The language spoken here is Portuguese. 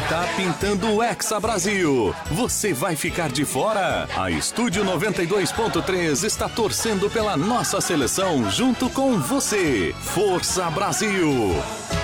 está pintando o Hexa Brasil. Você vai ficar de fora? A Estúdio 92.3 está torcendo pela nossa seleção junto com você. Força Brasil!